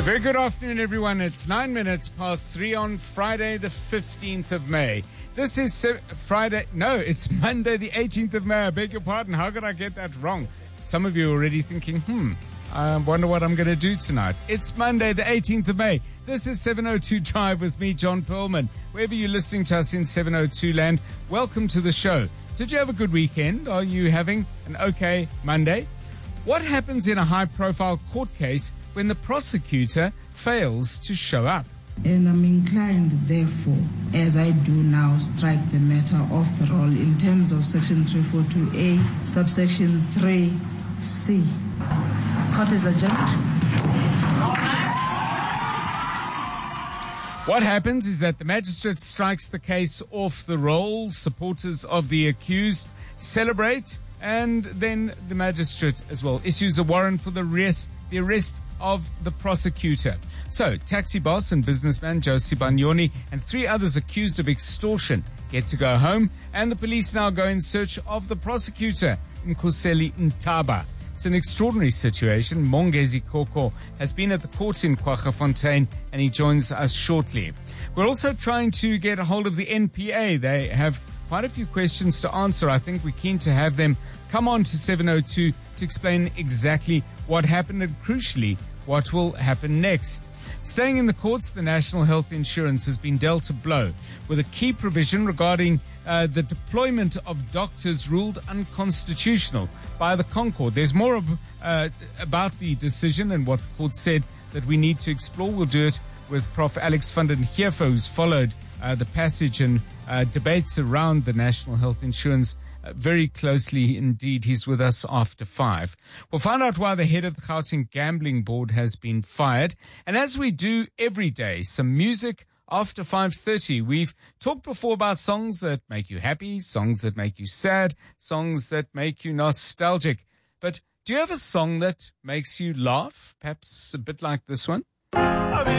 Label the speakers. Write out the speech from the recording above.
Speaker 1: Very good afternoon, everyone. It's 9 minutes past 3 on Friday, the 15th of May. This is it's Monday, the 18th of May. I beg your pardon. How could I get that wrong? Some of you are already thinking, I wonder what I'm going to do tonight. It's Monday, the 18th of May. This is 702 Drive with me, John Perlman. Wherever you're listening to us in 702 land, welcome to the show. Did you have a good weekend? Are you having an okay Monday? What happens in a high-profile court case when the prosecutor fails to show up?
Speaker 2: And I'm inclined, therefore, as I do now, strike the matter off the roll in terms of Section 342A, subsection 3C. Court is adjourned.
Speaker 1: What happens is that the magistrate strikes the case off the roll. Supporters of the accused celebrate, and then the magistrate as well issues a warrant for the arrest of the prosecutor. So, taxi boss and businessman Josie Banyoni and 3 others accused of extortion get to go home, and the police now go in search of the prosecutor, Nkoseli Ntaba. It's an extraordinary situation. Mongezi Koko has been at the court in Kwaggafontein, and he joins us shortly. We're also trying to get a hold of the NPA. They have quite a few questions to answer. I think we're keen to have them come on to 702 to explain exactly what happened and, crucially, what will happen next. Staying in the courts, the National Health Insurance has been dealt a blow with a key provision regarding the deployment of doctors ruled unconstitutional by the Concord. There's more about the decision and what the court said that we need to explore. We'll do it with Prof. Alex van den Heever, who's followed the passage and debates around the National Health Insurance very closely indeed. He's with us after 5. We'll find out why the head of the Gauteng Gambling Board has been fired. And as we do every day, some music after 5:30. We've talked before about songs that make you happy, songs that make you sad, songs that make you nostalgic. But do you have a song that makes you laugh? Perhaps a bit like this one?